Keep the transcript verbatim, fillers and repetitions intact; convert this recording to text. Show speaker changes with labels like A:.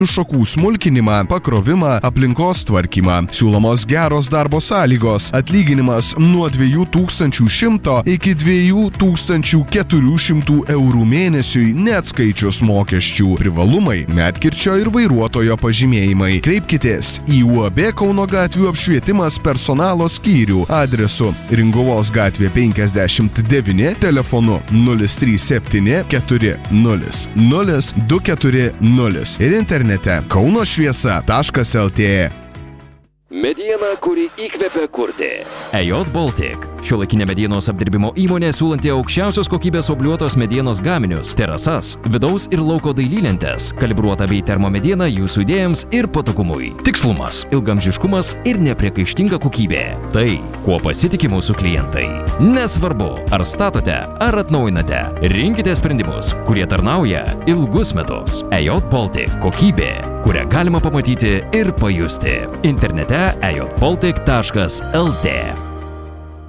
A: šakų smulkinimą, pakrovimą, aplinkos tvarkymą. Siūlomos geros darbo sąlygos, atlyginimas nuo dviejų tūkstančių šimto iki dviejų tūkstančių keturių šimtų eurų mėnesiui neatskaičius mokesčių. Privalumai – medkirčio ir vairuotojo pažymėjimai. Kreipkitės į U A B Kauno gatvių apšvietimas personalo skyrių adresu Ringuvos gatvė penkiasdešimt devyni, telefonu nulis trys septyni keturi nulis nulis du keturi nulis ir internete kaunošviesa taškas el tė.
B: Mediena, kuri įkvepia kurti.
C: E J Baltic. Šiuolaikinė medienos apdirbimo įmonė siūlanti aukščiausios kokybės obliuotos medienos gaminius, terasas, vidaus ir lauko dailylentes, kalibruota bei termomediena jūsų idėjams ir patogumui. Tikslumas, ilgamžiškumas ir nepriekaištinga kokybė. Tai, kuo pasitikė mūsų klientai. Nesvarbu, ar statote, ar atnaujinate. Rinkite sprendimus, kurie tarnauja ilgus metus. E J Baltic. Kokybė, kurią galima pamatyti ir pajusti. Internete e j baltic taškas el tė.